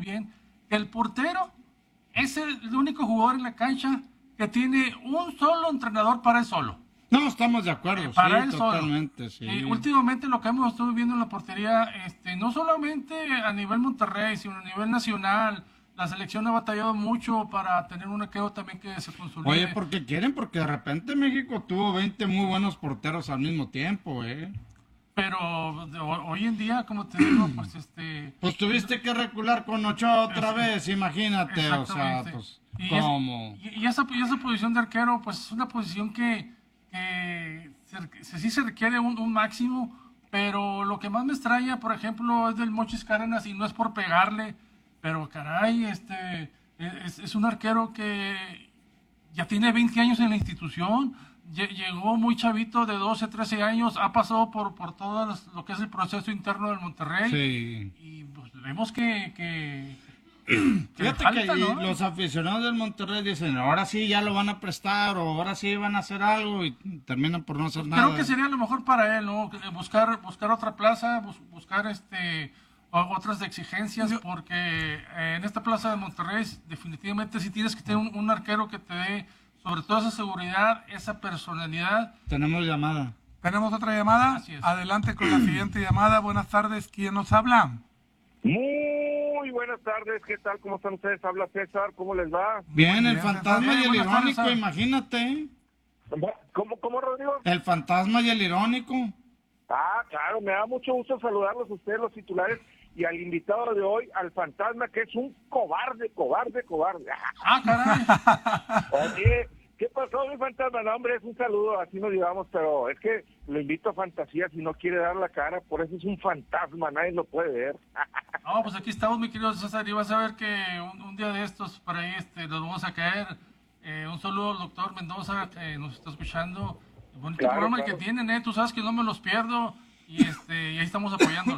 bien, el portero es el único jugador en la cancha que tiene un solo entrenador para él solo. No, estamos de acuerdo, Para sí, él solo. totalmente, sí. Últimamente lo que hemos estado viendo en la portería, no solamente a nivel Monterrey, sino a nivel nacional, la selección ha batallado mucho para tener un arquero también que se consolide. Oye, ¿por qué quieren? Porque de repente México tuvo 20 muy buenos porteros al mismo tiempo, ¿eh? Pero hoy en día, como te digo, pues Pues tuviste que recular con Ochoa otra vez, imagínate, o sea, exactamente. pues, Y ¿cómo? esa posición de arquero, pues es una posición que sí se requiere un máximo, pero lo que más me extraña, por ejemplo, es del Mochis Cárdenas, y no es por pegarle, pero caray, es un arquero que ya tiene 20 años en la institución, llegó muy chavito de 12, 13 años, ha pasado por todo lo que es el proceso interno del Monterrey, Sí. y pues vemos que Fíjate falta, que ¿no? los aficionados del Monterrey dicen, ahora sí ya lo van a prestar, o ahora sí van a hacer algo, y terminan por no hacer nada. Creo que sería lo mejor para él, ¿no? Buscar otra plaza, buscar otras exigencias, porque en esta plaza de Monterrey definitivamente sí tienes que tener un arquero que te dé sobre todo esa seguridad, esa personalidad. Tenemos llamada. ¿Tenemos otra llamada? Así es. Adelante con la siguiente llamada. Buenas tardes, ¿quién nos habla? Muy buenas tardes, ¿qué tal? ¿Cómo están ustedes? Habla César, ¿cómo les va? Bien, Muy el bien, fantasma César. y el Buenas tardes, irónico, César. imagínate. ¿Cómo, Rodrigo? El fantasma y el irónico. Ah, claro, me da mucho gusto saludarlos a ustedes, los titulares, y al invitado de hoy, al fantasma, que es un cobarde. Ah, caray. Oye, ¿qué pasó, mi fantasma? No, hombre, es un saludo, así nos llevamos, pero es que lo invito a fantasía si no quiere dar la cara, por eso es un fantasma, nadie lo puede ver. No, pues aquí estamos, mi querido César, y vas a ver que un día de estos, por ahí, nos vamos a caer. Un saludo al doctor Mendoza, que nos está escuchando. El bonito Claro, programa claro. el que tienen, tú sabes que no me los pierdo, y ahí estamos apoyándolo.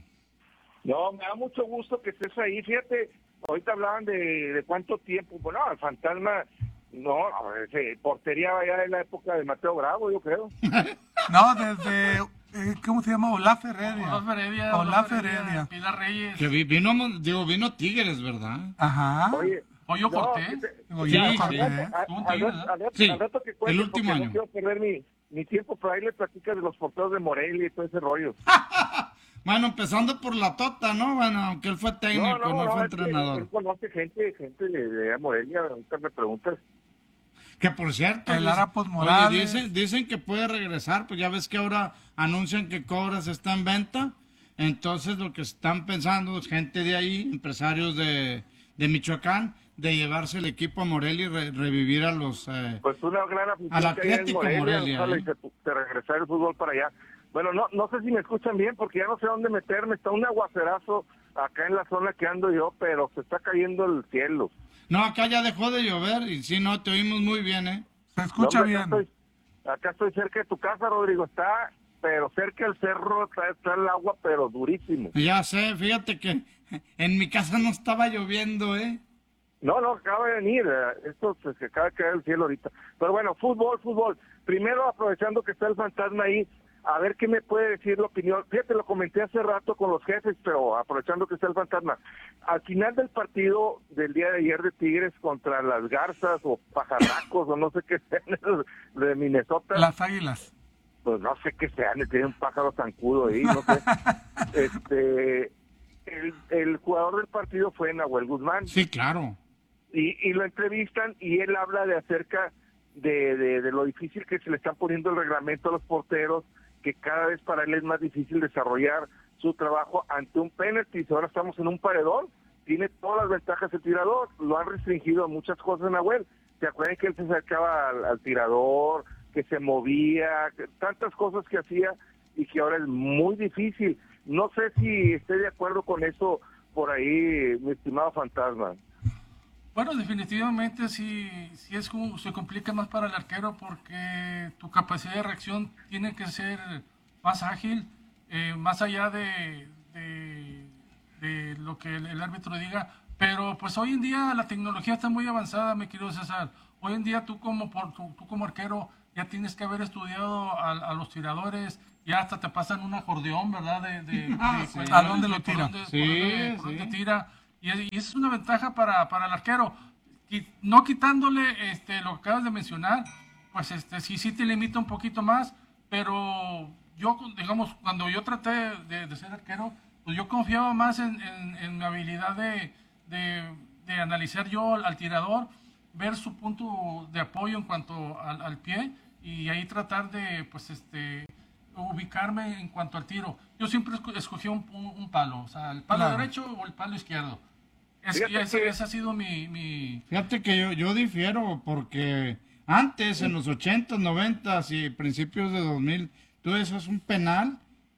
No, me da mucho gusto que estés ahí. Fíjate, ahorita hablaban de cuánto tiempo. Bueno, el fantasma, no, portería vaya de la época de Mateo Bravo, yo creo. No, desde, ¿cómo se llama? Olaf Heredia. Olaf Heredia. Pilar Reyes, Que vino Tigres, ¿verdad? Ajá. Oye, Pollo no, Cortés. Oye, Sí, Jorge, sí. Sí, al rato que el cuente, último porque año. no quiero perder mi tiempo, pero ahí le platicas de los porteros de Morelia y todo ese rollo. Bueno, empezando por la Tota, ¿no? Bueno, aunque él fue técnico, no fue es que entrenador. él conoce gente de Morelia, ahorita me preguntas. Que por cierto, El Arapos oye, Morales. dicen que puede regresar, pues ya ves que ahora anuncian que Cobras está en venta. Entonces lo que están pensando es gente de ahí, empresarios de Michoacán, de llevarse el equipo a Morelia y revivir a los... Pues una gran afición Al que hay en Atlético Morelia, ojalá ¿eh? y se regresar el fútbol para allá. Bueno, no sé si me escuchan bien porque ya no sé dónde meterme, está un aguacerazo acá en la zona que ando yo, pero se está cayendo el cielo. No, acá ya dejó de llover y sí, no, te oímos muy bien, ¿eh? se escucha hombre, bien. Acá estoy cerca de tu casa, Rodrigo, está, pero cerca del cerro está el agua, pero durísimo. Ya sé, fíjate que en mi casa no estaba lloviendo, ¿eh? No, acaba de venir, esto se acaba de caer el cielo ahorita. Pero bueno, fútbol. Primero, aprovechando que está el fantasma ahí, a ver qué me puede decir la opinión. Fíjate, lo comenté hace rato con los jefes, pero aprovechando que está el fantasma. Al final del partido del día de ayer de Tigres contra las Garzas o Pajarracos o no sé qué sean esos de Minnesota. Las Águilas. Pues no sé qué sean, tiene un pájaro zancudo ahí, no sé. El jugador del partido fue Nahuel Guzmán. Sí, claro. Y lo entrevistan y él habla de acerca de lo difícil que se le están poniendo el reglamento a los porteros, que cada vez para él es más difícil desarrollar su trabajo ante un penalti. Ahora estamos en un paredón, tiene todas las ventajas el tirador, lo han restringido a muchas cosas, Nahuel. ¿Se acuerdan que él se acercaba al tirador, que se movía, tantas cosas que hacía y que ahora es muy difícil? No sé si esté de acuerdo con eso por ahí, mi estimado fantasma. Bueno, definitivamente sí se complica más para el arquero porque tu capacidad de reacción tiene que ser más ágil, más allá de lo que el árbitro diga. Pero pues hoy en día la tecnología está muy avanzada, mi querido César. Hoy en día tú como arquero ya tienes que haber estudiado a los tiradores, ya hasta te pasan un acordeón, ¿verdad? ¿A dónde lo tira? Por dónde tira. y esa es una ventaja para el arquero. Y no quitándole lo que acabas de mencionar, pues sí te limita un poquito más, pero yo, digamos, cuando yo traté de ser arquero, pues yo confiaba más en mi habilidad de analizar yo al tirador, ver su punto de apoyo en cuanto al pie y ahí tratar de, pues, ubicarme en cuanto al tiro. Yo siempre escogí un palo, o sea, el palo Claro. derecho o el palo izquierdo. Fíjate que- Ese ha sido mi... Fíjate que yo difiero porque antes, en los 80s, 90s y principios de 2000, tú hacías un penal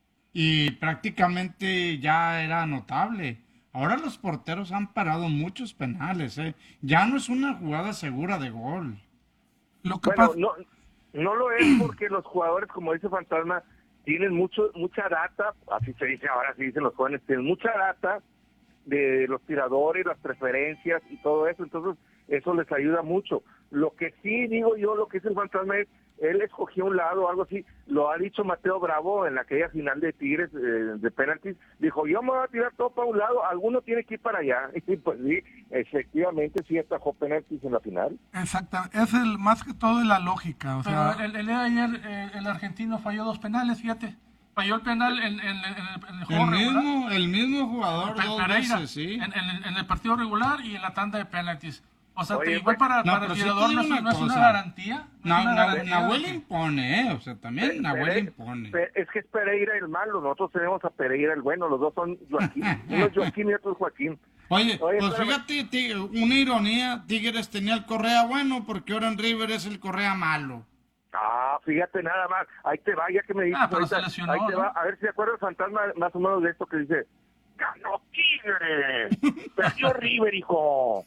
y prácticamente ya era notable. Ahora los porteros han parado muchos penales, ¿eh? Ya no es una jugada segura de gol. Lo que Bueno, pasa, no lo es porque los jugadores, como dice Fantasma, tienen mucha data, así se dice ahora, así dicen los jóvenes, tienen mucha data de los tiradores, las preferencias y todo eso, entonces eso les ayuda mucho. Lo que sí digo yo, lo que es el Fantasma es, él escogió un lado, algo así, lo ha dicho Mateo Bravo en aquella final de Tigres de penaltis, dijo, yo me voy a tirar todo para un lado, alguno tiene que ir para allá, y pues sí, efectivamente sí atajó penaltis en la final. exactamente, es más que todo la lógica, o Pero sea, el día de ayer el argentino falló 2 penales, fíjate. Falló el penal en el juego regular. El mismo jugador dos Pereira, veces, sí. en el partido regular y en la tanda de penaltis. O sea, Oye, igual para no, el pero sí te tirador digo no una es una cosa. garantía. No es una garantía Nahuel de que- impone, ¿eh? O sea, también Nahuel impone. Es que es Pereira el malo, nosotros tenemos a Pereira el bueno, los dos son Joaquín, uno es Joaquín y otro es Joaquín. Oye, pues espérame. fíjate, una ironía, Tigres tenía el Correa bueno porque ahora en River es el Correa malo. Ah, fíjate nada más, ahí te va, ya que me dices Ah, pero ahorita, se lesionó, ahí te ¿no? va, a ver si te acuerdas Fantasma más o menos de esto que dice, ganó Tigres, perdió River, hijo,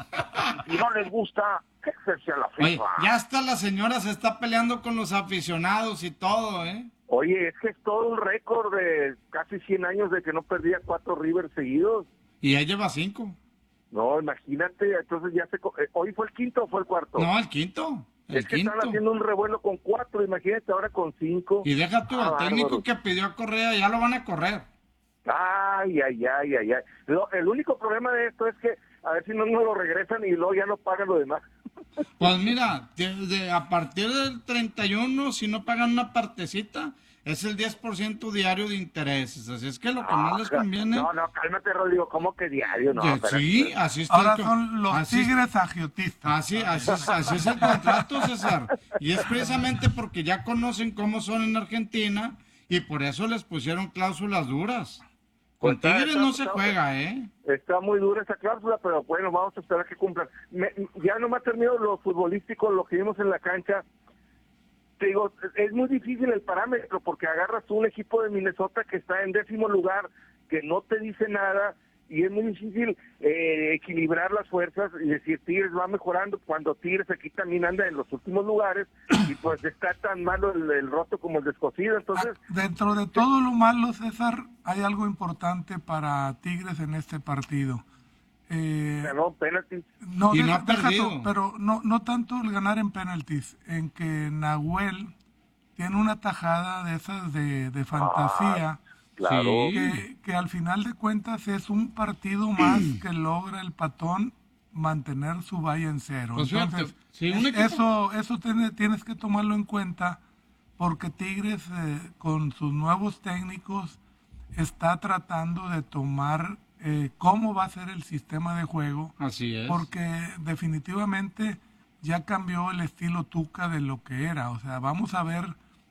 y no les gusta, que se a la Oye, FIFA. ya hasta la señora se está peleando con los aficionados y todo, ¿eh? Oye, es que es todo un récord de casi 100 años de que no perdía 4 River seguidos. Y ya lleva 5. No, imagínate, entonces ¿hoy fue el quinto o fue el cuarto? No, el quinto. El Es que quinto. están haciendo un revuelo con 4, imagínate ahora con 5. Y deja tú, el técnico bárbaro. que pidió a Correa ya lo van a correr. Ay. El único problema de esto es que a ver si no nos lo regresan y luego ya no pagan lo demás. Pues mira, a partir del 31, si no pagan una partecita, es el 10% diario de intereses. Así es que lo que más les conviene... No, cálmate, Rodrigo, ¿cómo que diario? No, espérate. sí, así está. ahora son los así- tigres agiotistas. Así es el contrato, César. Y es precisamente porque ya conocen cómo son en Argentina y por eso les pusieron cláusulas duras. Con Pues Tigres no se juega, ¿eh? Está muy dura esa cláusula, pero bueno, vamos a esperar que cumplan. Ya no me ha terminado lo futbolístico, lo que vimos en la cancha. Te digo, es muy difícil el parámetro porque agarras tú un equipo de Minnesota que está en 10º lugar, que no te dice nada, y es muy difícil equilibrar las fuerzas y decir Tigres va mejorando cuando Tigres aquí también anda en los últimos lugares y pues está tan malo el roto como el descosido. Entonces, Dentro de todo lo malo, César, hay algo importante para Tigres en este partido. ganó penaltis. No, Y no ha deja perdido. tú, pero no tanto el ganar en penaltis, en que Nahuel tiene una tajada de esas de fantasía, Claro. Sí. que al final de cuentas es un partido más que logra el Patón mantener su valla en cero. Pues fíjate, Entonces, si un equipo- eso tienes que tomarlo en cuenta porque Tigres con sus nuevos técnicos está tratando de tomar cómo va a ser el sistema de juego, Así es. porque definitivamente ya cambió el estilo Tuca de lo que era. O sea, vamos a ver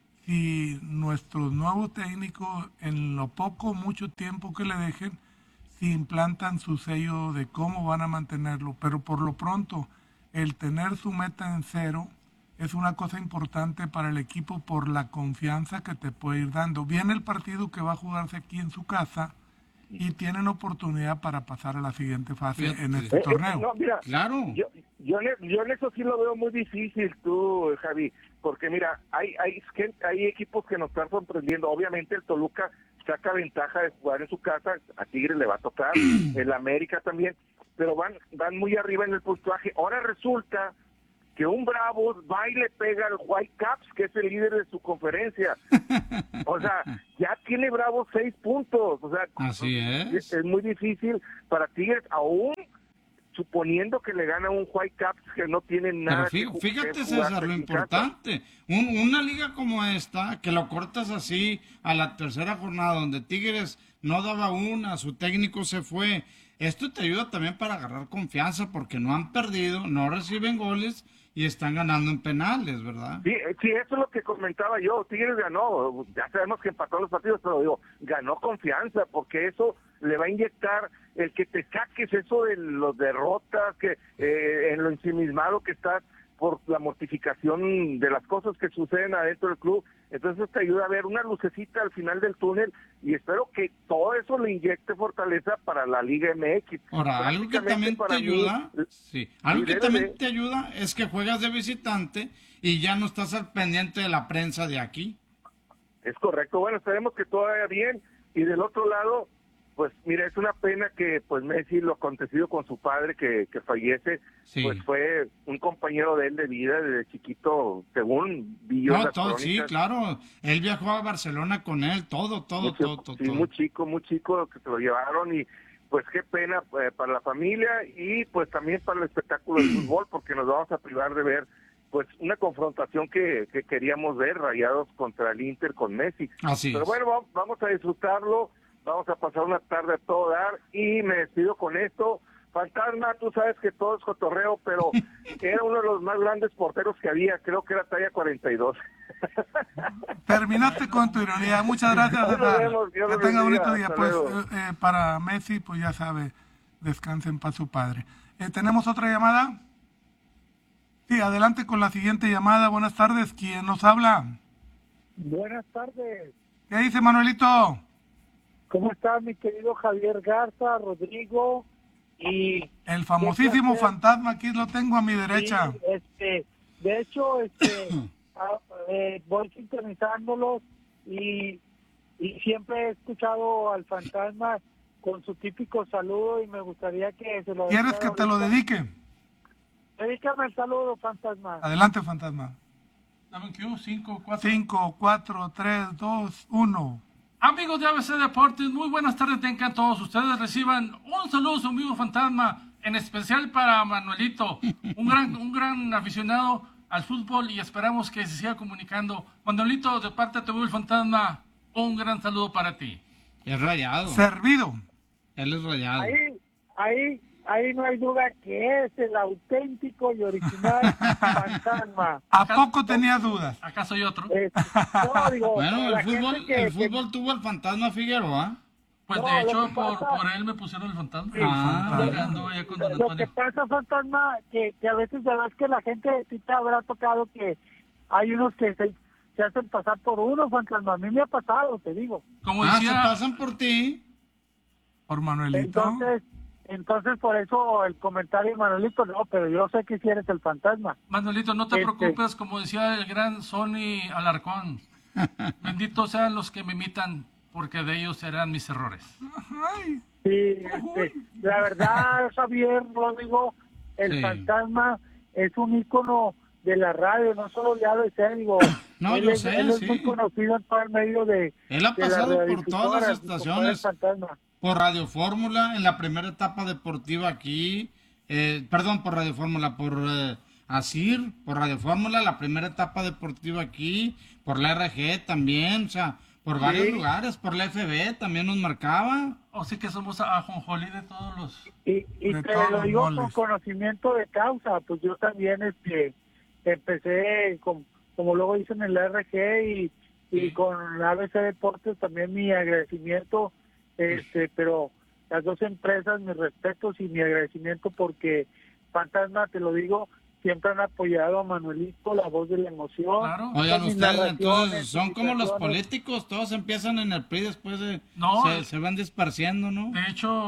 si nuestros nuevos técnicos, en lo poco o mucho tiempo que le dejen, si implantan su sello de cómo van a mantenerlo. Pero por lo pronto, el tener su meta en cero es una cosa importante para el equipo por la confianza que te puede ir dando. Viene el partido que va a jugarse aquí en su casa y tienen oportunidad para pasar a la siguiente fase Fíjate. en este torneo. No, mira, Claro. yo en eso sí lo veo muy difícil, tú, Javi, porque mira, hay equipos que nos están sorprendiendo. Obviamente el Toluca saca ventaja de jugar en su casa, a Tigres le va a tocar, el América también, pero van muy arriba en el puntuaje. Ahora resulta que un Bravos va y le pega al Whitecaps, que es el líder de su conferencia. O sea, ya tiene Bravos 6 puntos. O sea, Así es. Es muy difícil para Tigres, aún suponiendo que le gana un Whitecaps que no tiene nada. Pero fíjate, que César, jugar lo en casa. importante, una liga como esta, que lo cortas así a la tercera jornada, donde Tigres no daba una, su técnico se fue, esto te ayuda también para agarrar confianza, porque no han perdido, no reciben goles y están ganando en penales, ¿verdad? Sí, eso es lo que comentaba yo. Tigres ganó, ya sabemos que empató los partidos, pero digo, ganó confianza, porque eso le va a inyectar el que te saques eso de los derrotas, que en lo ensimismado que estás por la mortificación de las cosas que suceden adentro del club. Entonces te ayuda a ver una lucecita al final del túnel, y espero que todo eso le inyecte fortaleza para la Liga MX. Ahora, algo que también te ayuda, algo que también te ayuda es que juegas de visitante y ya no estás al pendiente de la prensa de aquí. Es correcto. Bueno, esperemos que todo vaya bien. Y del otro lado, pues mira, es una pena que pues Messi, lo acontecido con su padre que fallece, Sí. pues fue un compañero de él de vida desde chiquito, según vi yo en las Todo, sí, crónicas. claro. Él viajó a Barcelona con él, todo. Sí, muy chico que se lo llevaron, y pues qué pena para la familia y pues también para el espectáculo del fútbol, porque nos vamos a privar de ver pues una confrontación que queríamos ver, Rayados contra el Inter con Messi. Así Pero es. bueno, vamos a disfrutarlo, vamos a pasar una tarde a todo dar, y me despido con esto. Fantasma, tú sabes que todo es cotorreo, pero era uno de los más grandes porteros que había, creo que era talla 42. Terminaste con tu ironía. Muchas gracias, Nos César. vemos, Dios Que los tenga bendiga. bonito día. Hasta Pues luego. para Messi, pues ya sabe, descanse en paz su padre. ¿Tenemos otra llamada? Sí, adelante con la siguiente llamada. Buenas tardes. ¿Quién nos habla? Buenas tardes. ¿Qué dice Manuelito? ¿Cómo está mi querido Javier Garza, Rodrigo? Y El famosísimo qué placer. fantasma, aquí lo tengo a mi derecha. Sí, de hecho, voy sintonizándolos y siempre he escuchado al fantasma con su típico saludo, y me gustaría que se lo... ¿Quieres que te lo dedique? Dedícame el saludo, fantasma. Adelante, fantasma. ¿Saben qué? 5, 4. 5, 4, 3, 2, 1. Amigos de ABC Deportes, muy buenas tardes tengan todos ustedes. Reciban un saludo, su amigo Fantasma, en especial para Manuelito, un gran aficionado al fútbol, y esperamos que se siga comunicando. Manuelito, de parte de tu amigo el Fantasma, un gran saludo para ti. Es Rayado. Servido. Él es Rayado. Ahí no hay duda que es el auténtico y original fantasma. ¿A poco tenías dudas? ¿Acaso hay otro? No, digo, Bueno, la el gente fútbol tuvo al fantasma Figueroa. Pues No, de lo hecho, que pasa- por él me pusieron el Fantasma. Sí, Ya ando allá con don Lo que Antonio. pasa, fantasma, que a veces ya ves que la gente sí te habrá tocado que hay unos que se hacen pasar por uno, fantasma. A mí me ha pasado, te digo. Como Se decía, pasan por ti. Por Manuelito. Entonces por eso el comentario de Manuelito, no, pero yo sé que si eres el fantasma. Manuelito, no te preocupes, como decía el gran Sony Alarcón. Benditos sean los que me imitan, porque de ellos serán mis errores. Ay, Sí, la verdad, Javier, Rodrigo, el Sí. fantasma es un ícono de la radio, no solo de ABC, digo, No, él yo es, sé, él es sí. muy conocido en todo el medio de Él ha de las pasado por radiodifusoras, todas las como estaciones. el fantasma. Por Radio Fórmula, en la primera etapa deportiva aquí. Por Radio Fórmula, por ASIR, por Radio Fórmula, la primera etapa deportiva aquí. Por la RG también, o sea, por varios lugares. Por la FB también nos marcaba. O sí que somos ajonjolí de todos los... Y De te todos lo los digo con moles. conocimiento de causa, pues yo también empecé, como luego dicen en la RG y con ABC Deportes, también mi agradecimiento, pero las dos empresas, mis respetos y mi agradecimiento, porque Fantasma, te lo digo, siempre han apoyado a Manuelito, la voz de la emoción. Claro. Oigan, Con mis ustedes narraciones, entonces son como los imitaciones. políticos, todos empiezan en el PRI, después No. se van disparciendo, ¿no? De hecho,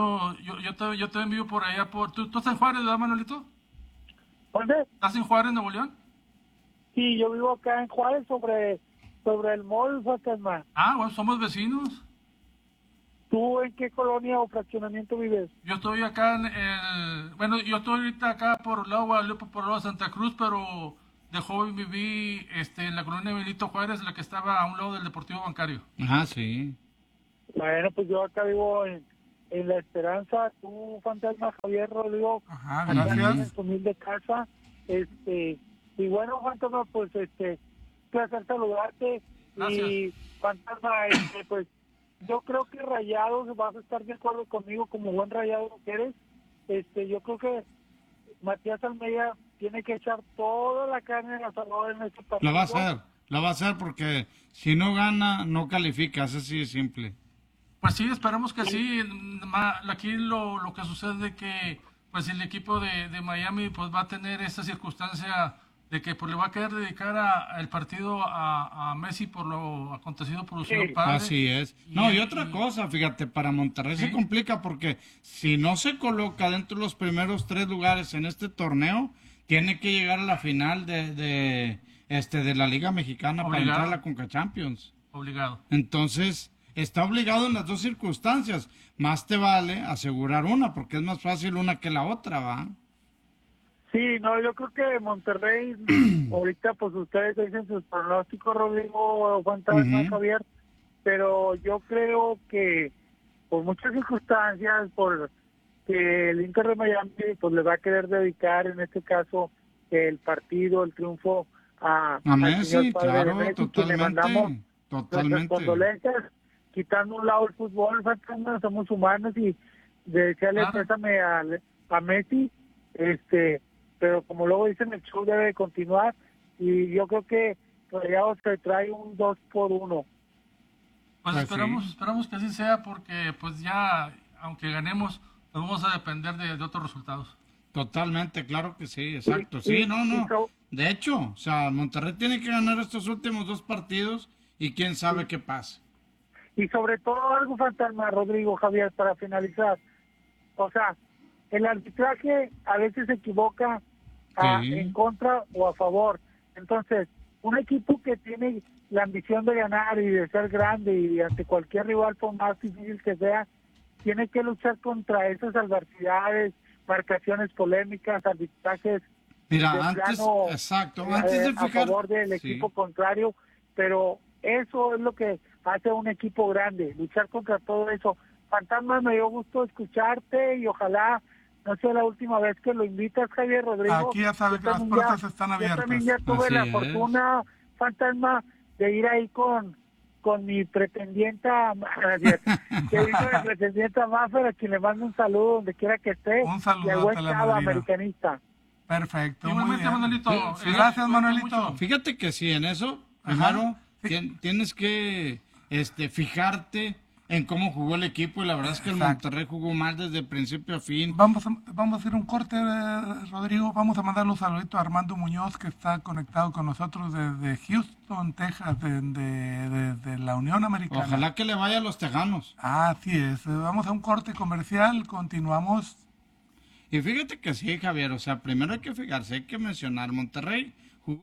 yo te envío por allá. ¿Tú estás en Juárez, verdad, Manuelito? ¿Dónde? ¿Estás en Juárez, Nuevo León? Sí, yo vivo acá en Juárez sobre el mall, Fantasma. Ah, bueno, somos vecinos. ¿Tú en qué colonia o fraccionamiento vives? Yo estoy acá yo estoy ahorita acá por el lado de Guadalupe, por el lado de Santa Cruz, pero de joven viví en la colonia Benito Juárez, la que estaba a un lado del Deportivo Bancario. Ajá, sí. Bueno, pues yo acá vivo en La Esperanza, tú, Fantasma Javier Rodrigo, Ajá, acá gracias. en tu humilde casa, y bueno, Fantasma, pues placer saludarte. Gracias. Y Fantasma, pues yo creo que Rayados, vas a estar de acuerdo conmigo como buen Rayado que eres, yo creo que Matías Almeida tiene que echar toda la carne en el asador en este partido. La va a hacer porque si no gana, no califica, es así de simple. Pues sí, esperamos que sí. Aquí lo que sucede es que pues el equipo de Miami pues va a tener esta circunstancia de que pues le va a querer dedicar el partido a Messi por lo acontecido por su señor padre. Así es. No, y otra cosa, fíjate, para Monterrey se complica porque si no se coloca dentro de los primeros 3 lugares en este torneo, tiene que llegar a la final de la Liga Mexicana para entrar a la Conca Champions. Obligado. Entonces, está obligado en las dos circunstancias. Más te vale asegurar una, porque es más fácil una que la otra, ¿va? Sí, no, yo creo que Monterrey, ahorita pues ustedes dicen sus pronósticos, Rodrigo, Fantasma, Javier, pero yo creo que por muchas circunstancias, por que el Inter de Miami pues le va a querer dedicar en este caso el partido, el triunfo a Messi, claro, Messi, totalmente, le mandamos nuestras condolencias, quitando un lado el fútbol, Fantasma, somos humanos y de desearle pésame a Messi, pero como luego dicen, el show debe continuar y yo creo que Rayados se trae un 2-1. Pues esperamos que así sea porque pues ya, aunque ganemos, pues vamos a depender de otros resultados. Totalmente, claro que sí, exacto. Sí, no. De hecho, o sea, Monterrey tiene que ganar estos últimos 2 partidos y quién sabe qué pasa. Y sobre todo algo, Fantasma, Rodrigo, Javier, para finalizar. O sea, el arbitraje a veces se equivoca en contra o a favor. Entonces, un equipo que tiene la ambición de ganar y de ser grande y ante cualquier rival, por más difícil que sea, tiene que luchar contra esas adversidades, marcaciones polémicas, arbitrajes antes de a favor del equipo contrario, pero eso es lo que hace un equipo grande, luchar contra todo eso. Fantasma, me dio gusto escucharte y ojalá no sea la última vez que lo invitas, Javier Rodrigo. Aquí ya sabes que las puertas están abiertas. Yo también ya tuve la fortuna, Fantasma, de ir ahí con mi pretendienta, Maffer, a quien le mando un saludo donde quiera que esté. Un saludo y al buen a la chavo madrina. americanista. Perfecto. Igualmente, Manuelito. Sí, gracias, Manuelito. Fíjate que sí, en eso, primero, tienes que fijarte en cómo jugó el equipo y la verdad es que el Monterrey jugó mal desde principio a fin. Vamos a hacer un corte, Rodrigo. Vamos a mandar un saludito a Armando Muñoz, que está conectado con nosotros desde Houston, Texas, de la Unión Americana. Ojalá que le vaya a los tejanos. Así es. Vamos a un corte comercial, continuamos. Y fíjate que sí, Javier, o sea, primero hay que fijarse, hay que mencionar Monterrey jugó.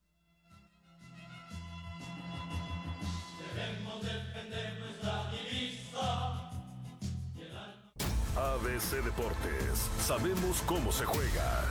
ABC Deportes, sabemos cómo se juega.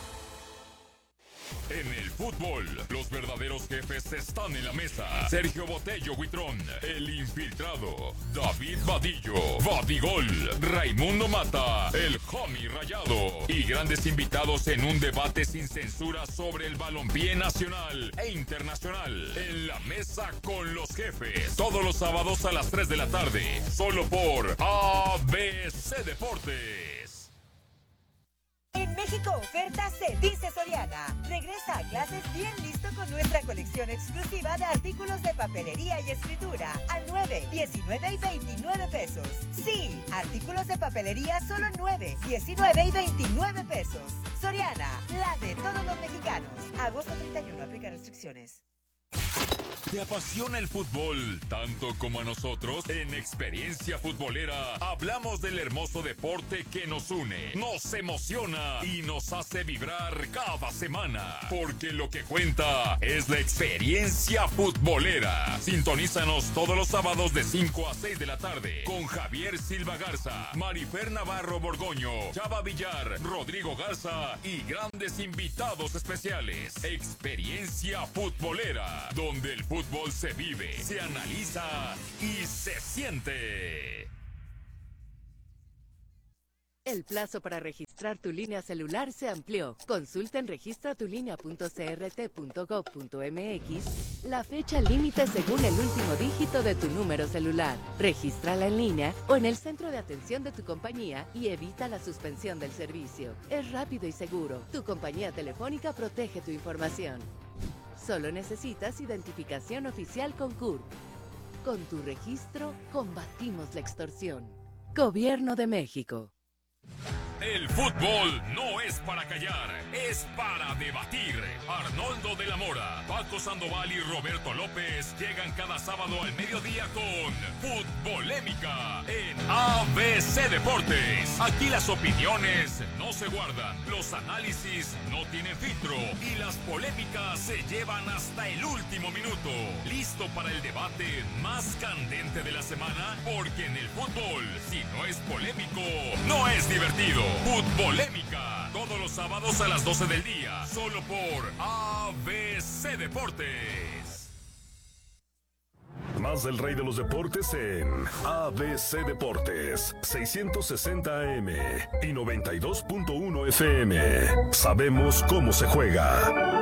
En el fútbol, los verdaderos jefes están en la mesa. Sergio Botello Huitrón, el infiltrado. David Vadillo, Vadigol. Raimundo Mata, el homie rayado. Y grandes invitados en un debate sin censura sobre el balompié nacional e internacional. En la mesa con los jefes. Todos los sábados a las 3 de la tarde. Solo por ABC Deportes. En México Oferta se dice Soriana. Regresa a clases bien listo con nuestra colección exclusiva de artículos de papelería y escritura a 9, 19 y 29 pesos. Sí, artículos de papelería solo 9, 19 y 29 pesos. Soriana, la de todos los mexicanos. Agosto 31, aplica restricciones. ¿Te apasiona el fútbol tanto como a nosotros? En Experiencia Futbolera hablamos del hermoso deporte que nos une, nos emociona y nos hace vibrar cada semana. Porque lo que cuenta es la experiencia futbolera. Sintonízanos todos los sábados de 5 a 6 de la tarde con Javier Silva Garza, Marifer Navarro Borgoño, Chava Villar, Rodrigo Garza y grandes invitados especiales. Experiencia Futbolera, donde el fútbol se vive, se analiza y se siente. El plazo para registrar tu línea celular se amplió. Consulta en registratulinea.crt.gov.mx la fecha límite según el último dígito de tu número celular. Regístrala en línea o en el centro de atención de tu compañía y evita la suspensión del servicio. Es rápido y seguro. Tu compañía telefónica protege tu información. Solo necesitas identificación oficial con CURP. Con tu registro, combatimos la extorsión. Gobierno de México. El fútbol no es para callar, es para debatir. Arnoldo de la Mora, Paco Sandoval y Roberto López llegan cada sábado al mediodía con Futbolémica en ABC Deportes. Aquí las opiniones no se guardan, los análisis no tienen filtro y las polémicas se llevan hasta el último minuto. Listo para el debate más candente de la semana, porque en el fútbol, si no es polémico, no es divertido. Futbolémica, todos los sábados a las 12 del día, solo por ABC Deportes. Más del rey de los deportes en ABC Deportes, 660 AM y 92.1 FM. Sabemos cómo se juega.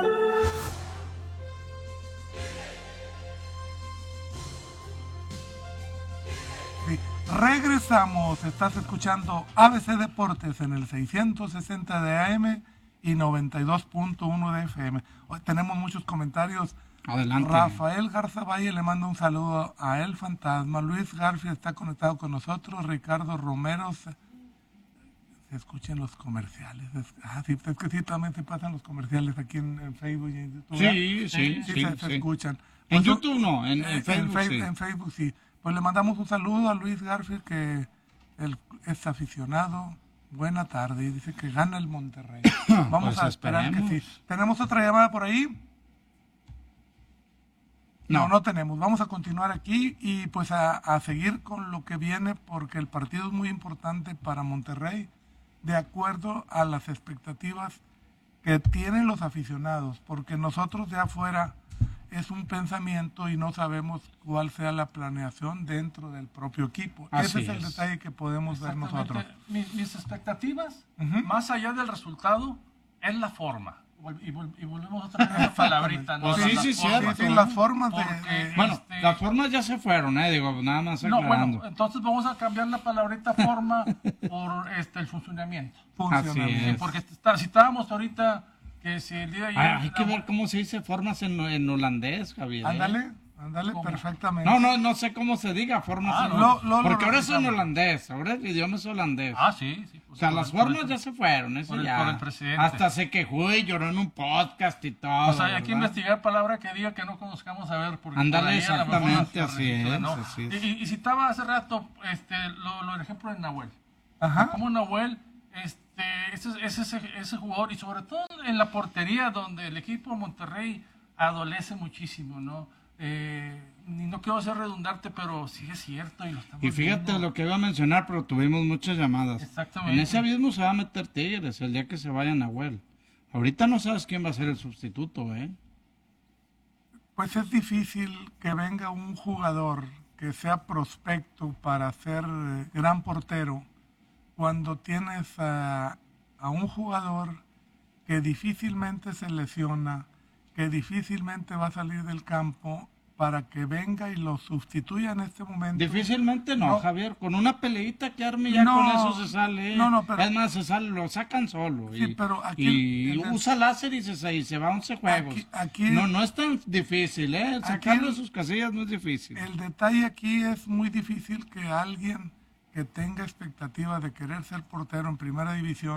Regresamos, estás escuchando ABC Deportes en el 660 de AM y 92.1 de FM. Hoy tenemos muchos comentarios. Adelante. Rafael Garza Valle le manda un saludo a El Fantasma. Luis Garfield está conectado con nosotros. Ricardo Romero, se escuchan los comerciales. Sí, es que sí, también se pasan los comerciales aquí en Facebook y en YouTube. Sí. Se escuchan. En Pues, YouTube no, en Facebook sí. En Facebook sí. Pues le mandamos un saludo a Luis Garfield, que él es aficionado. Buena tarde, y dice que gana el Monterrey. Vamos Pues a esperar esperemos. que sí. ¿Tenemos otra llamada por ahí? No tenemos. Vamos a continuar aquí y pues a seguir con lo que viene, porque el partido es muy importante para Monterrey, de acuerdo a las expectativas que tienen los aficionados, porque nosotros de afuera es un pensamiento y no sabemos cuál sea la planeación dentro del propio equipo. Así Ese es el detalle que podemos ver nosotros. Mis expectativas, Ujú. más allá del resultado, es la forma. Y volvemos otra vez a la palabrita, ¿no? Pues sí, sí, forma. cierto. Las formas Porque, Bueno, las formas ya se fueron, digo, nada más No, aclarando. bueno, entonces vamos a cambiar la palabrita forma por el funcionamiento. Funcionamiento. Así es. Porque si estábamos ahorita, que si el día de ayer... Hay que ver cómo se dice formas en holandés, Javier. Ándale, ¿Cómo? perfectamente. No sé cómo se diga formas Ah, en no. porque ahora es en revisamos. holandés, ahora el idioma es holandés. Ah, sí. O sea, las formas ya se fueron, eso por el- ya. por el presidente. Hasta se quejó y lloró en un podcast y todo. O sea, hay que ¿verdad? investigar palabra que diga que no conozcamos, a ver. Porque Ándale, por ahí a lo mejor exactamente, nos así registra, es, ¿no? así es. Y citaba hace rato el ejemplo de Nahuel. Ajá. Como Nahuel, ese jugador, y sobre todo en la portería, donde el equipo de Monterrey adolece muchísimo, ¿no? No quiero ser redundante, pero sí es cierto. Y fíjate viendo. lo que iba a mencionar, pero tuvimos muchas llamadas. Exactamente. En ese abismo se va a meter Tigres el día que se vaya Nahuel. Ahorita no sabes quién va a ser el sustituto, ¿eh? Pues es difícil que venga un jugador que sea prospecto para ser gran portero cuando tienes a un jugador que difícilmente se lesiona, que difícilmente va a salir del campo para que venga y lo sustituya en este momento. Difícilmente no, No. Javier. Con una peleita que arme ya No, con eso se sale. no, pero- es más, lo sacan solo. Sí, y pero aquí y en el- usa láser y se va a 11 juegos. Aquí- no es tan difícil, ¿eh? Sacarlo de el- sus casillas no es difícil. El detalle aquí es muy difícil que alguien que tenga expectativa de querer ser portero en primera división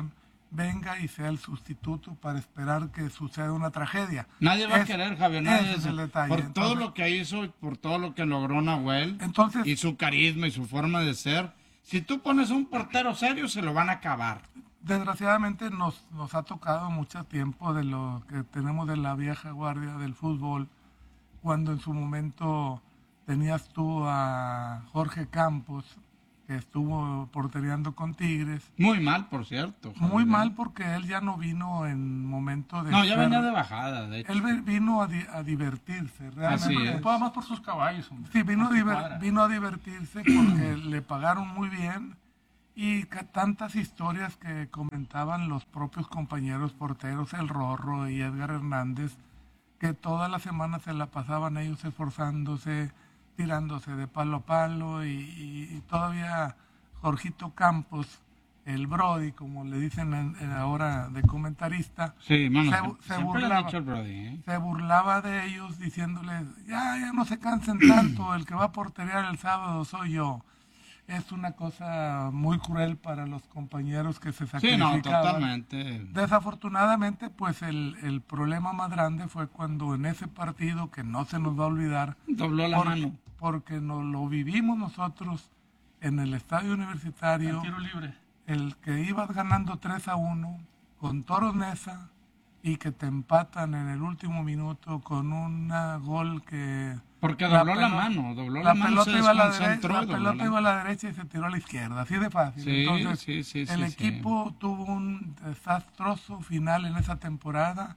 venga y sea el sustituto para esperar que suceda una tragedia. Nadie va a querer, Javier, nadie ese es el detalle. por todo Entonces, lo que hizo y por todo lo que logró Nahuel, Entonces- y su carisma y su forma de ser. Si tú pones un portero serio, se lo van a acabar. desgraciadamente nos ha tocado mucho tiempo de lo que tenemos de la vieja guardia del fútbol, cuando en su momento tenías tú a Jorge Campos, que estuvo portereando con Tigres. Muy mal, por cierto. Javier. Muy mal porque él ya no vino en momento de... No, ya ser- venía de bajada, de hecho. Él vino a divertirse, realmente. Así es. Preocupaba más por sus caballos, hombre. Sí, vino Por su cuadra. vino a divertirse porque le pagaron muy bien y tantas historias que comentaban los propios compañeros porteros, el Rorro y Edgar Hernández, que toda la semana se la pasaban ellos esforzándose, tirándose de palo a palo y todavía Jorgito Campos, el Brody, como le dicen ahora de comentarista, Sí, mano, se siempre le han burlaba. dicho el Brody, ¿eh? Se burlaba de ellos diciéndoles, ya no se cansen tanto, el que va a porterear el sábado soy yo. Es una cosa muy cruel para los compañeros que se Sí, sacrificaban. no, totalmente. Desafortunadamente, pues el problema más grande fue cuando en ese partido, que no se nos va a olvidar, Dobló la mano. porque nos lo vivimos nosotros en el estadio universitario, El tiro libre. el que ibas ganando 3-1 con Toros Neza y que te empatan en el último minuto con un gol que... Porque dobló la mano, dobló la mano, pelota se iba a la desconcentró derecha, y la dobló pelota la- iba a la derecha y se tiró a la izquierda, así de fácil. Sí, Entonces, sí, el sí. equipo tuvo un desastroso final en esa temporada.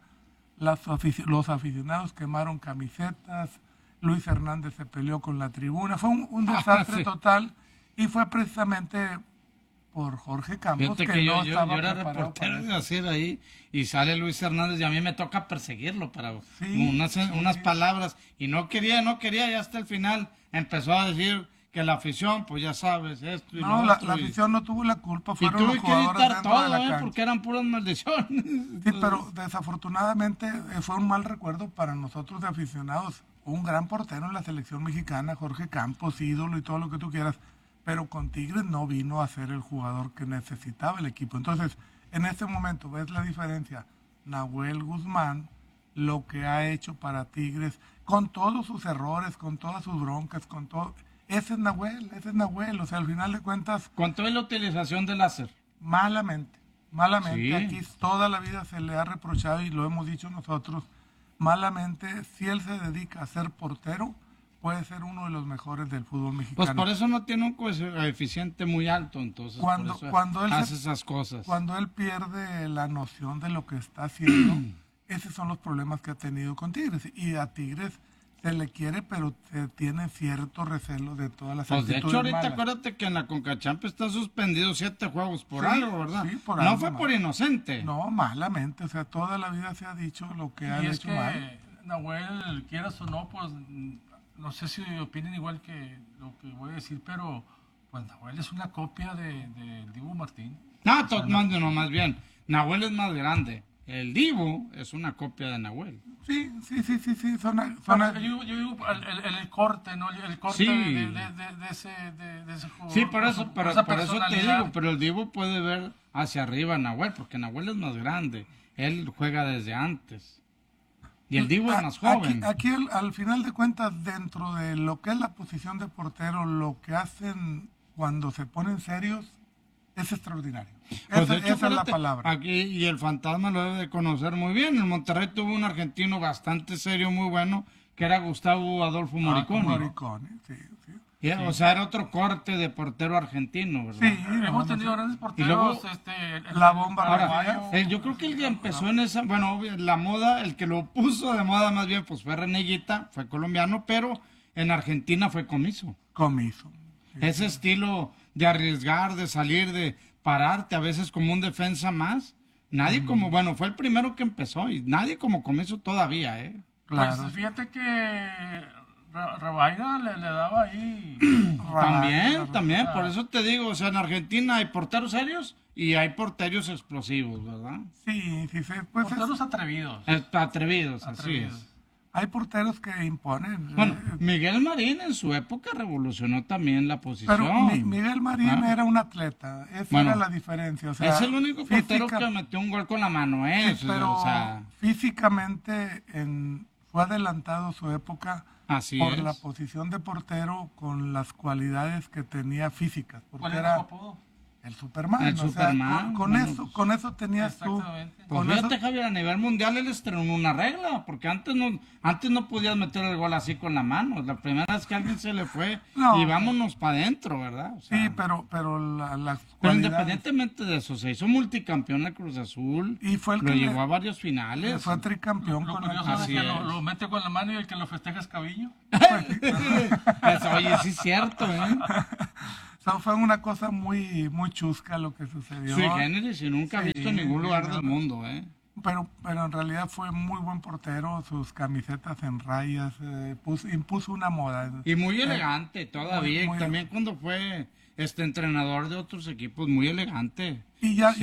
Los aficionados quemaron camisetas, Luis Hernández se peleó con la tribuna, fue un desastre sí. total y fue precisamente por Jorge Campos Fíjate que, que no yo estaba era preparado reportero para de eso. hacer ahí y sale Luis Hernández y a mí me toca perseguirlo para Sí, unas sí. palabras y no quería y hasta el final empezó a decir que la afición, pues ya sabes, esto y No, lo la otro, y- afición no tuvo la culpa, y fueron tuve los que jugadores editar dentro de la todo, cancha. porque eran puras maldiciones. Sí, pero desafortunadamente fue un mal recuerdo para nosotros de aficionados. Un gran portero en la selección mexicana, Jorge Campos, ídolo y todo lo que tú quieras, pero con Tigres no vino a ser el jugador que necesitaba el equipo. Entonces, en este momento, ¿ves la diferencia? Nahuel Guzmán, lo que ha hecho para Tigres, con todos sus errores, con todas sus broncas, con todo... Ese es Nahuel, o sea, al final de cuentas, Con toda la utilización del láser. malamente. Sí. Aquí toda la vida se le ha reprochado y lo hemos dicho nosotros, malamente, si él se dedica a ser portero, puede ser uno de los mejores del fútbol mexicano. Pues por eso no tiene un coeficiente muy alto, entonces Cuando- por eso cuando él hace se- esas cosas. Cuando él pierde la noción de lo que está haciendo, esos son los problemas que ha tenido con Tigres. Y a Tigres se le quiere, pero se tiene cierto recelo de todas las Pues de actitudes hecho ahorita malas. acuérdate que en la CONCACHAMP está suspendido 7 juegos por Sí, algo, ¿verdad? sí, por no algo fue más. por inocente. No, malamente, o sea, toda la vida se ha dicho lo que han Y es hecho que mal. Nahuel, quieras o no, pues no sé si opinen igual que lo que voy a decir, pero pues Nahuel es una copia de Dibu Martín. No, más bien. Nahuel es más grande. El Dibu es una copia de Nahuel. Sí, son Yo digo el corte, ¿no? El corte Sí. de ese jugador. Sí, por eso, por esa por eso te personalidad. digo, pero el Dibu puede ver hacia arriba a Nahuel, porque Nahuel es más grande. Él juega desde antes. Y el Dibu es más joven. Aquí al final de cuentas, dentro de lo que es la posición de portero, lo que hacen cuando se ponen serios es extraordinario. Pues, Esa de hecho, es la fíjate, palabra. Aquí, y el fantasma lo debe de conocer muy bien. En Monterrey tuvo un argentino bastante serio, muy bueno, que era Gustavo Adolfo Moriconi. Moriconi, sí. Y, o sea, era otro corte de portero argentino, ¿verdad? Sí, Hemos no, tenido no, grandes Y porteros. luego, la bomba Ahora, Rafael. yo creo que el que empezó en esa, bueno, la moda, el que lo puso de moda más bien, pues fue Reneguita, fue colombiano, pero en Argentina fue Comiso. Comiso. Ese estilo de arriesgar, de salir, de pararte, a veces como un defensa más. Nadie como, bueno, fue el primero que empezó y nadie como Comiso todavía, ¿eh? Claro. Pues fíjate que Rabaida le daba ahí. También, por eso te digo, o sea, en Argentina hay porteros serios y hay porteros explosivos, ¿verdad? Sí, pues Porteros atrevidos. Atrevidos, así Atrevidos. es. Hay porteros que imponen. Bueno, Miguel Marín en su época revolucionó también la posición. Pero Miguel Marín era un atleta, esa era la diferencia. O sea, es el único portero que metió un gol con la mano, sí, pero físicamente fue adelantado su época por la posición de portero con las cualidades que tenía físicas. Porque ¿Cuál era su apodo? El Superman. El Superman. Con eso tenías tú. Pues fíjate, Javier, a nivel mundial él estrenó una regla, porque antes no podías meter el gol así con la mano. La primera vez que a alguien se le fue y vámonos para adentro, ¿verdad? O sea, sí, pero las pero independientemente de eso, se hizo multicampeón de Cruz Azul. Y fue lo llevó a varios finales. Fue tricampeón con el Cruz Azul. Lo mete con la mano y el que lo festeja es Cabillo. Oye, sí es cierto, ¿eh? Fue una cosa muy chusca lo que sucedió. Sui generis y nunca visto en ningún lugar del mundo, ¿eh? Pero en realidad fue muy buen portero, sus camisetas en rayas, impuso una moda. Y muy elegante todavía, y también cuando fue entrenador de otros equipos, muy elegante. Y ya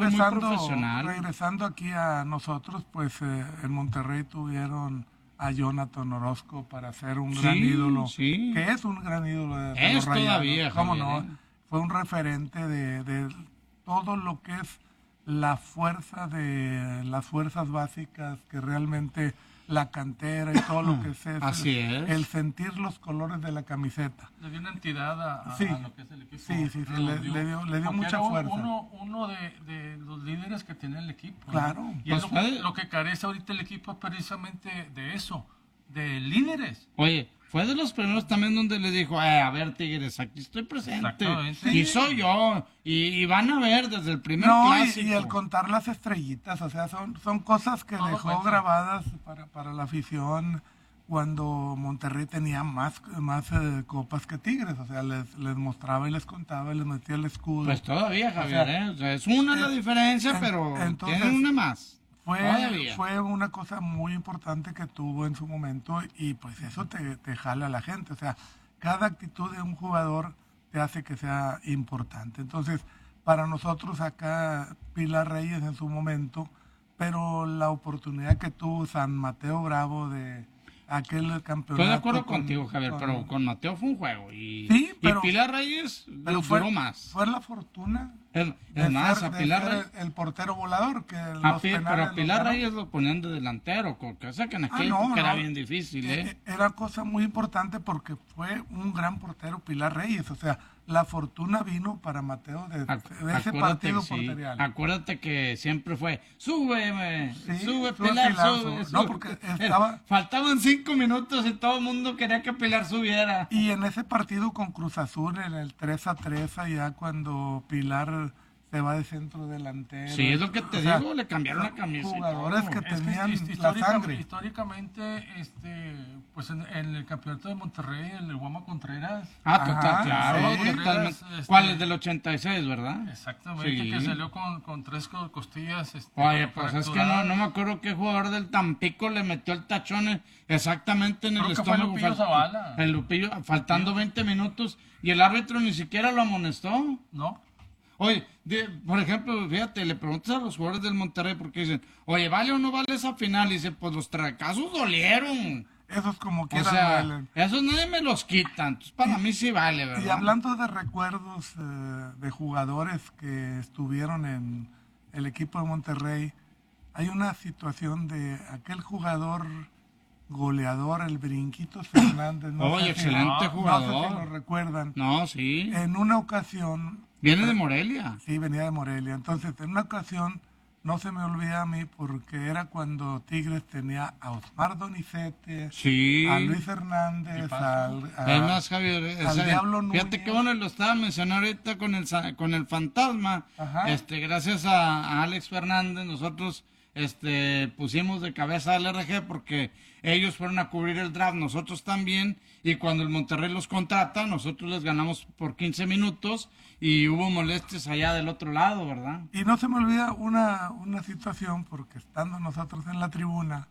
regresando aquí a nosotros, pues en Monterrey tuvieron a Jonathan Orozco para ser un gran ídolo, que es un gran ídolo de los Rayados. Todavía, ¿cómo no? Fue un referente de todo lo que es la fuerza de las fuerzas básicas, que realmente la cantera y todo lo que es el sentir los colores de la camiseta. Le dio una entidad a lo que es el equipo. Sí, le dio mucha fuerza. Uno de los líderes que tiene el equipo. Claro. ¿No? Y pues lo que carece ahorita el equipo es precisamente de eso, de líderes. Oye, fue de los primeros también donde le dijo, a ver, Tigres, aquí estoy presente. Y soy yo. Y van a ver desde el primer clásico. Y el contar las estrellitas, o sea, son cosas que dejó grabadas para la afición cuando Monterrey tenía más copas que Tigres. O sea, les mostraba y les contaba y les metía el escudo. Pues todavía, Javier, o sea, es una la diferencia, pero entonces, tienen una más. Fue una cosa muy importante que tuvo en su momento y pues eso te jala a la gente. O sea, cada actitud de un jugador te hace que sea importante. Entonces, para nosotros acá, Pilar Reyes en su momento, pero la oportunidad que tuvo San Mateo Bravo de aquel campeonato. Estoy de acuerdo contigo, Javier, pero con Mateo fue un juego. Y Pilar Reyes duró más. Fue la fortuna. El portero volador que pero a Pilar Reyes lo ponían de delantero, cosa que en aquel época era bien difícil, Era cosa muy importante porque fue un gran portero Pilar Reyes, o sea, la fortuna vino para Mateo de ese partido porterial. Acuérdate que siempre fue, sube Pilar, sube. No, porque faltaban 5 minutos y todo el mundo quería que Pilar subiera. Y en ese partido con Cruz Azul, en el 3-3, allá cuando Pilar se va de centro delantero. Sí, es lo que te digo, le cambiaron la camiseta. Jugadores que tenían la sangre. Históricamente, pues en el campeonato de Monterrey, el Guama Contreras. Claro, totalmente. ¿Cuál es del 86, verdad? Exactamente, que salió con 3 costillas. Oye, pues es que no me acuerdo qué jugador del Tampico le metió el tachón exactamente en el estómago. Fue Lupillo Zavala. El Lupillo, faltando 20 minutos, y el árbitro ni siquiera lo amonestó. No. Oye, por ejemplo, fíjate, le preguntas a los jugadores del Monterrey porque dicen, oye, ¿vale o no vale esa final? Y dicen, pues los fracasos dolieron. Esos como que esos nadie me los quita, entonces para mí sí vale, ¿verdad? Y hablando de recuerdos de jugadores que estuvieron en el equipo de Monterrey, hay una situación de aquel jugador goleador, el Brinquito Fernández. Excelente jugador. No sé si lo recuerdan. No, sí. En una ocasión... Viene de Morelia. Sí, venía de Morelia. Entonces, en una ocasión, no se me olvida a mí, porque era cuando Tigres tenía a Osmar Donizete, a Luis Hernández, además, Javier, al Diablo Núñez. Fíjate qué bueno lo estaba mencionando ahorita con el fantasma. Gracias a Alex Fernández, nosotros pusimos de cabeza al RG porque ellos fueron a cubrir el draft, nosotros también, y cuando el Monterrey los contrata, nosotros les ganamos por 15 minutos y hubo molestias allá del otro lado, ¿verdad? Y no se me olvida una situación, porque estando nosotros en la tribuna,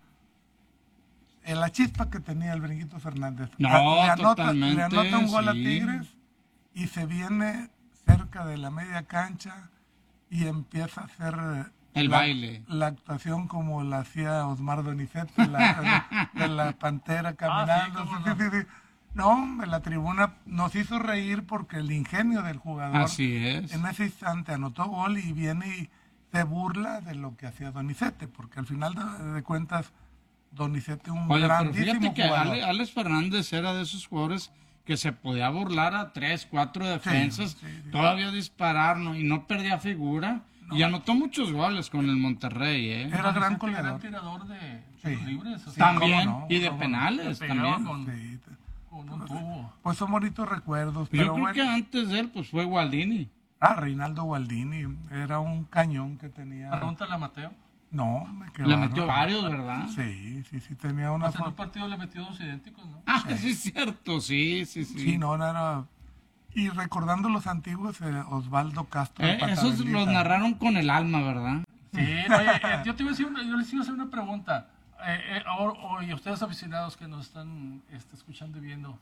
en la chispa que tenía el Brinquito Fernández, le anota un gol a Tigres y se viene cerca de la media cancha y empieza a hacer El baile. La actuación como la hacía Osmar Donizete, de la pantera caminando. cómo Sí, sí, sí. No, hombre, la tribuna nos hizo reír porque el ingenio del jugador Así es. en ese instante anotó gol y viene y se burla de lo que hacía Donizete, porque al final de cuentas Donizete un Oye, pero grandísimo fíjate que jugador. Alex Fernández era de esos jugadores que se podía burlar a 3, 4 defensas, sí. todavía disparar, ¿no? Y no perdía figura. Y anotó muchos goles con el Monterrey, ¿eh? Era gran Donizete goleador. tirador de Sí. tiros libres. O Sí, sea, También, cómo no, y de cómo no. penales Le pegaba también. Sí. con un tubo. Pues son bonitos recuerdos, Yo pero creo bueno. que antes de él pues fue Gualdini. Reinaldo Gualdini era un cañón que tenía. Pregúntale a Mateo. No, qué Le bárbaro. metió varios, ¿verdad? Sí, tenía una Pues en un forma. partido le metió 2 idénticos, ¿no? Ah, sí es cierto, sí. Sí, no era. Y recordando los antiguos, Osvaldo Castro. el Esos Patabendita. los narraron con el alma, ¿verdad? Sí, oye, yo les iba a hacer una pregunta. Hoy, ustedes aficionados que nos están escuchando y viendo,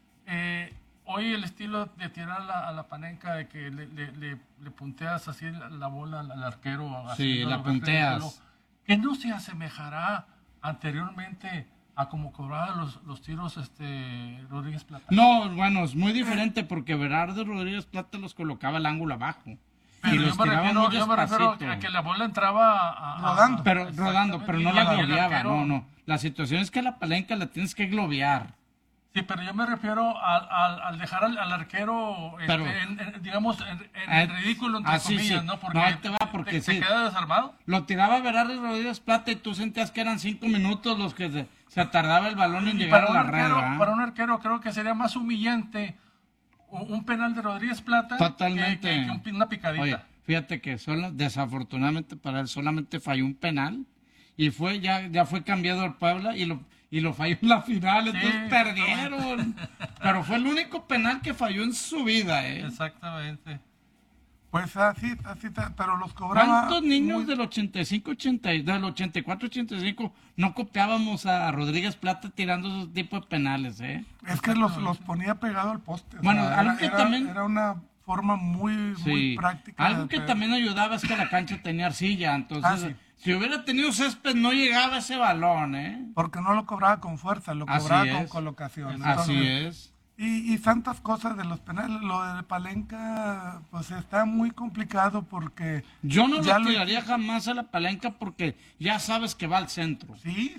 hoy el estilo de tirar a la panenca, de que le punteas así la bola al arquero. Sí, haciendo la lo punteas. ¿Que no se asemejará anteriormente a como cobraba los tiros Rodríguez Plata? No, bueno, es muy diferente porque Berardo Rodríguez Plata los colocaba al ángulo abajo. Pero y yo los me tiraba refiero, muy yo me refiero despacito. a que la bola entraba Rodando. Rodando, pero no Y la el globeaba, arquero- no. La situación es que la palenca la tienes que globear. Sí, pero yo me refiero al dejar al arquero, Pero- digamos, en ridículo, entre así, comillas, sí. ¿no? Porque, No, ahí te va, porque se sí. queda desarmado. Lo tiraba Berardo Rodríguez Plata y tú sentías que eran 5 minutos los que se tardaba el balón en Y llegar a la arquero, red, ¿verdad? para un arquero creo que sería más humillante un penal de Rodríguez Plata Totalmente. que una picadita. Oye, fíjate que desafortunadamente para él solamente falló un penal y ya fue cambiado al Puebla y lo falló en la final, entonces perdieron. Pero fue el único penal que falló en su vida, ¿eh? Exactamente. Pues así, pero los cobraba. ¿Cuántos niños muy- del 84-85 no copiábamos a Rodríguez Plata tirando esos tipos de penales, eh? Es que los ponía pegado al poste. o Bueno, sea, algo que también- era una forma muy Sí. práctica. Algo de que pegar. también ayudaba es que la cancha tenía arcilla, entonces sí. si hubiera tenido césped no llegaba ese balón, ¿eh? Porque no lo cobraba con fuerza, lo Así cobraba con es. colocación. Así Entonces, es. Y tantas cosas de los penales. Lo de Palenca, pues está muy complicado porque. Yo no ya lo tiraría jamás a la palenca porque ya sabes que va al centro. Sí,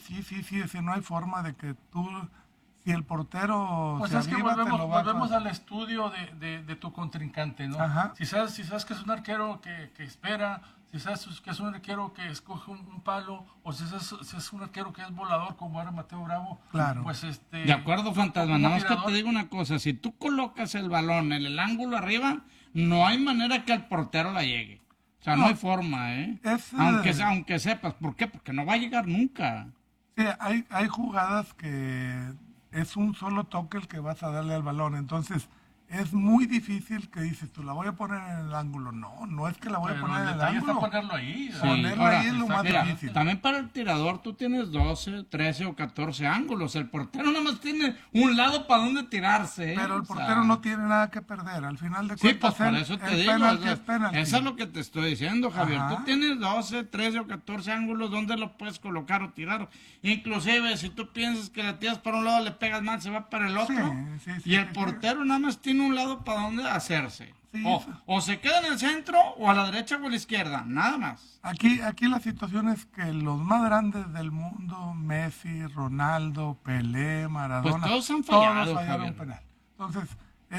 no hay forma de que tú. Si el portero Pues se es que aviva, te lo va a- volvemos al estudio de tu contrincante, ¿no? Ajá. Si sabes que es un arquero que espera, si sabes que es un arquero que escoge un palo, o si es un arquero que es volador, como era Mateo Bravo, Claro. pues De acuerdo, Fantasma. como Nada más que tirador, te digo una cosa. Si tú colocas el balón en el ángulo arriba, no hay manera que el portero la llegue. O sea, no, hay forma, ¿eh? Aunque sepas. ¿Por qué? Porque no va a llegar nunca. Sí, hay jugadas que es un solo toque el que vas a darle al balón. Entonces, es muy difícil que dices, tú la voy a poner en el ángulo. No es que la voy a pero poner el en el detalle está ángulo. ponerlo ahí. Sí, Ponerlo ahora, ahí es lo más mira, difícil. también para el tirador tú tienes 12, 13 o 14 ángulos. El portero nada más tiene un lado para donde tirarse. ¿eh? Pero el O sea, portero no tiene nada que perder. Al final de Sí, cuentas, pues por eso te el digo, penalti eso, es penalti. eso es lo que te estoy diciendo, Javier. Ajá. Tú tienes 12, 13 o 14 ángulos donde lo puedes colocar o tirar. Inclusive, si tú piensas que la tiras para un lado, le pegas mal, se va para el otro. Sí, y el sí. portero nada más tiene un lado para donde hacerse. Sí, o, sí. o se queda en el centro, o a la derecha o a la izquierda, nada más. Aquí la situación es que los más grandes del mundo, Messi, Ronaldo, Pelé, Maradona, Pues todos han fallado, fallaron Javier. penal. Entonces,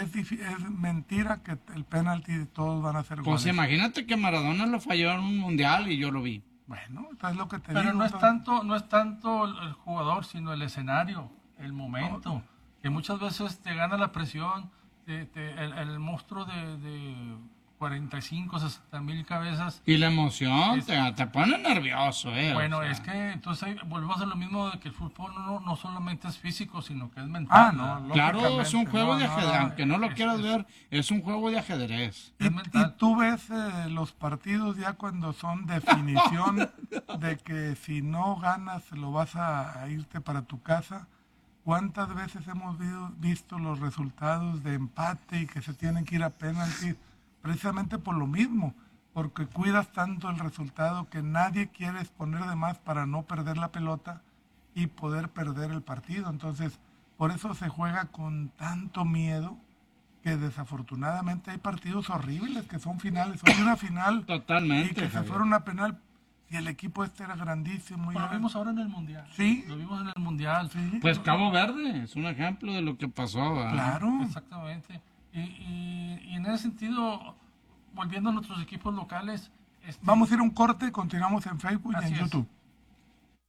es mentira que el penalti todos van a ser Pues goles. imagínate que Maradona lo falló en un mundial y yo lo vi. Bueno, es lo que te Pero digo. no es tanto el jugador, sino el escenario, el momento, que muchas veces te gana la presión, el monstruo de 45, 60 mil cabezas. Y la emoción Es- te pone nervioso, Bueno, o sea. es que entonces ahí volvemos a lo mismo de que el fútbol no solamente es físico, sino que es mental. no, ¿verdad? Claro, es un lógicamente, juego de no, ajedrez, no, aunque no lo es- quieras es- ver, es un juego de ajedrez. es Y mental. tú ves los partidos ya cuando son definición de que si no ganas lo vas a irte para tu casa. ¿Cuántas veces hemos visto los resultados de empate y que se tienen que ir a penalti precisamente por lo mismo? porque cuidas tanto el resultado que nadie quiere exponer de más para no perder la pelota y poder perder el partido. Entonces, por eso se juega con tanto miedo, que desafortunadamente hay partidos horribles que son finales. Hay una final Totalmente, y que se Javier. fueron a penal y el equipo este era grandísimo. Lo vimos ahora en el Mundial. Sí. Lo vimos en el Mundial. Sí. Pues Cabo Verde es un ejemplo de lo que pasó. ¿verdad? Claro. Exactamente. Y en ese sentido, volviendo a nuestros equipos locales... Vamos a ir a un corte, continuamos en Facebook y Así en es. YouTube.